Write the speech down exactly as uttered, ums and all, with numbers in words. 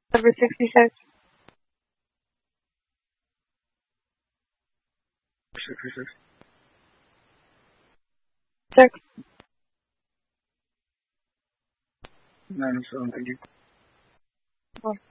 Number sixty-six. sixty-six. Check. nine oh seven, thank you. Four.